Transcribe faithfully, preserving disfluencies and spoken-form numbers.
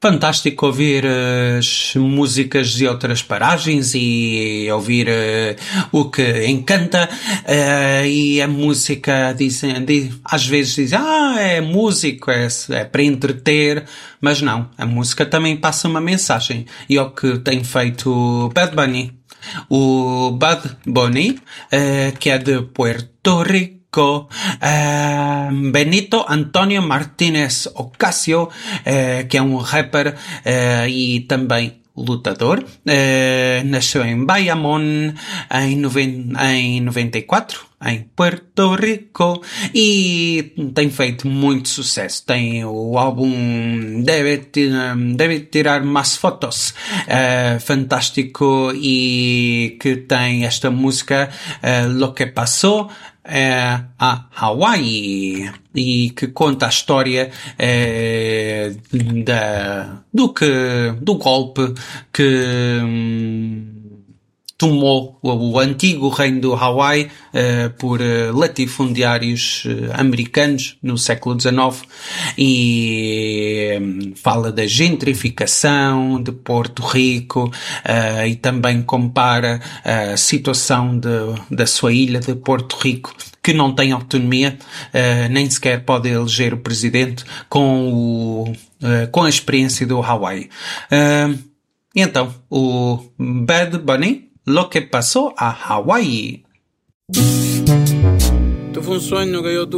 fantástico ouvir as músicas de outras paragens e ouvir uh, o que encanta, uh, e a música dizem, diz, às vezes dizem, ah, é músico, é, é para entreter, mas não, a música também passa uma mensagem, e é o que tem feito o Bad Bunny. O Bad Bunny, uh, que é de Puerto Rico, Uh, Benito Antonio Martínez Ocasio, uh, que é um rapper uh, e também lutador, uh, nasceu em Bayamón em, noven- em noventa e quatro, em Puerto Rico, e tem feito muito sucesso. Tem o álbum Debe, Tirar, Debe Tirar Más Fotos, uh, fantástico, e que tem esta música, uh, Lo que Pasó É, a Hawaii, e que conta a história é, da, do que, do golpe que hum, tomou o, o antigo reino do Hawaii uh, por uh, latifundiários uh, americanos no século dezenove, e um, fala da gentrificação de Porto Rico, uh, e também compara a situação de, da sua ilha de Porto Rico, que não tem autonomia, uh, nem sequer pode eleger o presidente, com, o, uh, com a experiência do Hawaii. Uh, então, o Bad Bunny, Lo que pasó a Hawaii. Esto fue un sueño que yo tuve.